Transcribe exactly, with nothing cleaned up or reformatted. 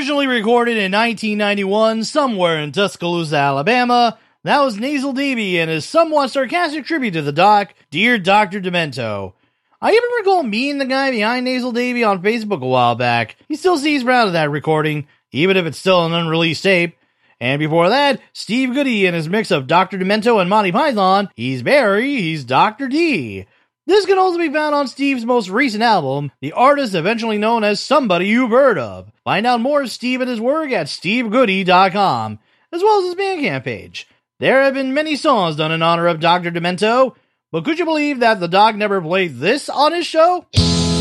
Originally recorded in nineteen ninety-one, somewhere in Tuscaloosa, Alabama, that was Nasal Davy and his somewhat sarcastic tribute to the Doc, Dear Doctor Demento. I even recall meeting the guy behind Nasal Davy on Facebook a while back. He still seems proud of that recording, even if it's still an unreleased tape. And before that, Steve Goody and his mix of Doctor Demento and Monty Python, He's Barry, He's Doctor D. This can also be found on Steve's most recent album, the artist eventually known as Somebody You've Heard Of. Find out more of Steve and his work at steve goody dot com, as well as his Bandcamp page. There have been many songs done in honor of Doctor Demento, but could you believe that the Doc never played this on his show?